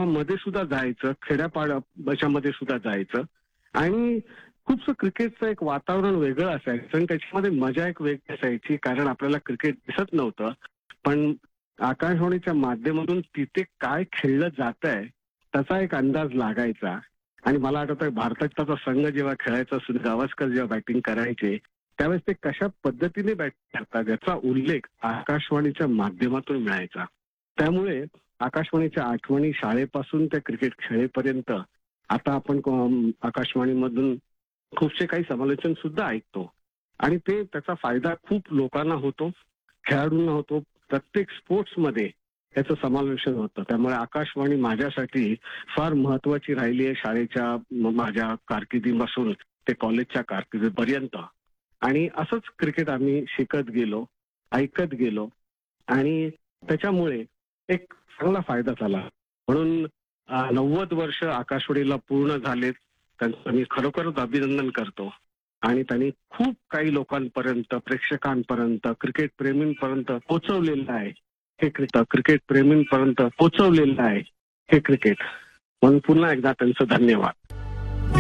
गावामध्ये सुद्धा जायचं, खेड्यापाड्यामध्ये सुद्धा जायचं आणि खूपसं क्रिकेटचं एक वातावरण वेगळं असायचं आणि त्याच्यामध्ये मजा एक वेगळी असायची, कारण आपल्याला क्रिकेट दिसत नव्हतं. पण आकाशवाणीच्या माध्यमातून तिथे काय खेळलं जातंय त्याचा एक अंदाज लागायचा. आणि मला आठवतंय भारताचा संघ जेव्हा खेळायचा, सुनील गावस्कर जेव्हा बॅटिंग करायचे, त्यावेळेस ते कशा पद्धतीने बॅटिंग करतात याचा उल्लेख आकाशवाणीच्या माध्यमातून मिळायचा. त्यामुळे आकाशवाणीच्या आठवणी शाळेपासून ते क्रिकेट खेळेपर्यंत आता आपण आकाशवाणीमधून खूपसे काही समालोचन सुद्धा ऐकतो आणि ते त्याचा फायदा खूप लोकांना होतो, खेळाडूंना होतो. प्रत्येक स्पोर्ट्समध्ये त्याचं समावेशन होतं. त्यामुळे आकाशवाणी माझ्यासाठी फार महत्वाची राहिली आहे, शाळेच्या माझ्या कारकिर्दीपासून ते कॉलेजच्या कारकिर्दीपर्यंत. आणि असंच क्रिकेट आम्ही शिकत गेलो, ऐकत गेलो आणि त्याच्यामुळे एक चांगला फायदा झाला. म्हणून 90 वर्ष आकाशवाणीला पूर्ण झालेत. त्यांचं मी खरोखरच अभिनंदन करतो. आणि त्यांनी खूप काही लोकांपर्यंत, प्रेक्षकांपर्यंत, क्रिकेट प्रेमींपर्यंत पोहोचवलेलं आहे हे क्रिकेट प्रेमींपर्यंत पोहोचवलेलं आहे हे क्रिकेट. म्हणून पुन्हा एकदा त्यांचं धन्यवाद.